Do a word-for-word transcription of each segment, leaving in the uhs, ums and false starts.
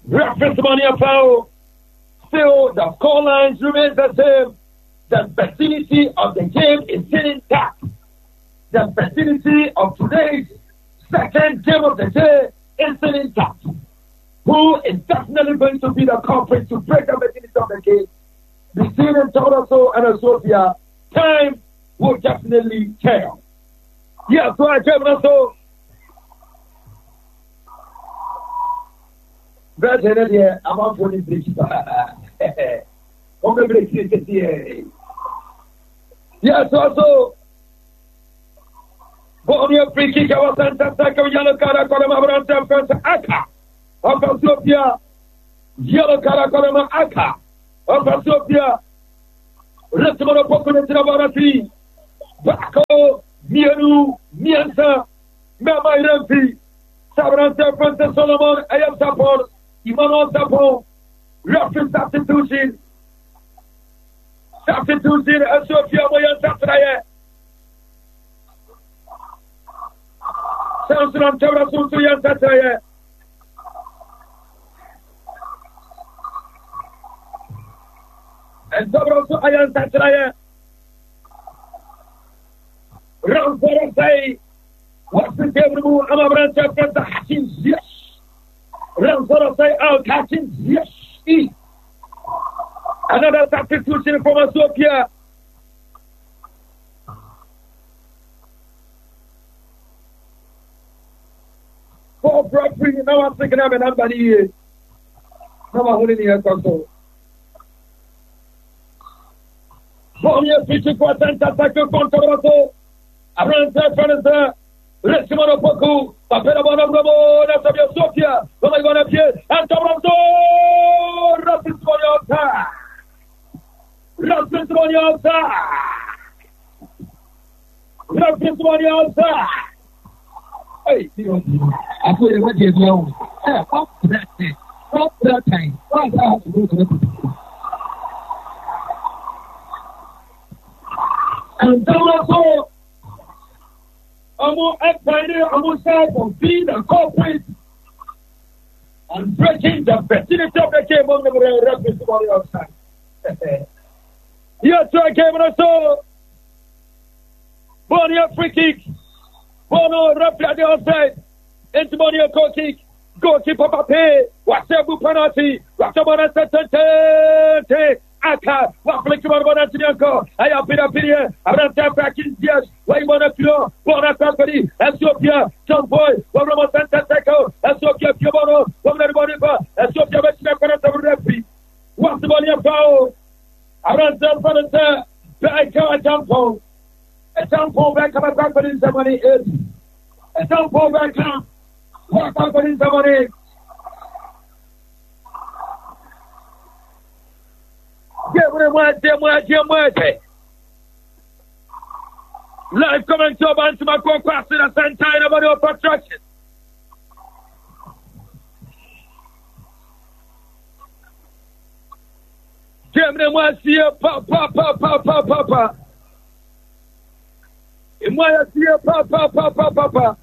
Reference money foul. Still, the score lines remain the same. The vicinity of the game is still intact. The vicinity of today's second game of the day is still intact. Who is definitely going to be the culprit to break the vicinity of the game? Between Toronto and Sophia, time will definitely tell. Yes, so I came also. That's it, yeah. I'm on for the bridge. On the bridge, yeah. Yes, also. Bon, your free kick, I was sent to second yellow card. I got him around ten first. Aka. Of Sophia. Yellow card. I got him Aka. Of Sophia. Rest of the population of our three. Bako, Mianu, Miansa, Mama Rampi, Sabrante Francis Solomon, Ayam Sapon, Imano Sapon, Reference substitution, substitution, and Sophia Moyan Satraya. Samson and Tabra Suyan Satraya. And Tabra Suyan Satraya. Round for say, what's the table? I'm a branch of the Hutchins, yes. Round for say, I'll catch him, yes. Another substitution from Sophia. For property, now I'm thinking of an unbody. Now I'm holding the air console. For me, a fifty percent attack from Toronto. Around that furniture, Resimono Poku, Papera Bonobo, that's of your Sophia, oh my God, appear, and Toronto, Rapid Moniota, Rapid Moniota, Rapid Moniota. Hey, I put it with you, no. Stop that thing, stop that thing, stop that. And Toronto. Amo excited, Amo side for being a corporate and breaking the vicinity of the game on the reference to the outside. Yes, I came and so Bonia free kick, Bono referee at the outside, into Bonia goal kick, goalkeeper Pape, Wasebu penalty, Wasamana Sente. Aka, what flicker on one antianko? I have been up here. I don't have back in yes. Why you want to feel? Bona company, Ethiopia, John Boy, one of my Santa Teco, Ethiopia, Piamono, one of the Ethiopia, Mexican referee. What's the money of power? I don't tell for the back a tampon. A tampon back of a company is the money is. A tampon back up. What company is the money? Live coming to a my co-pass in a center about your construction. Germany was here, papa, papa, papa, papa. In was here, papa, papa, papa.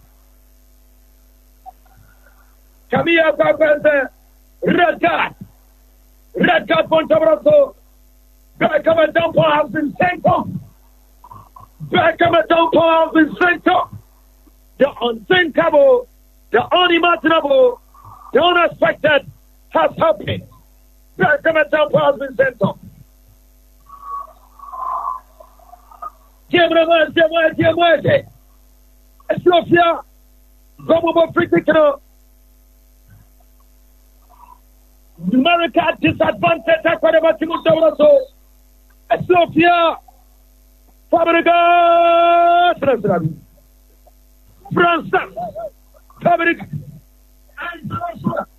Camilla Papa, red card, red card for Toronto. Beckham and Dumpo have been sent off. Beckham and Dumpo have been sent off. The unthinkable, the unimaginable, the unexpected has happened. Beckham and Dumpo have been sent off. Giemre, Giemre, Giemre. Ethiopia, Gomobo Frikikino. America disadvantage Aquadema Timuto. Ethiopia, Fabrica, France, Fabric, and Russia.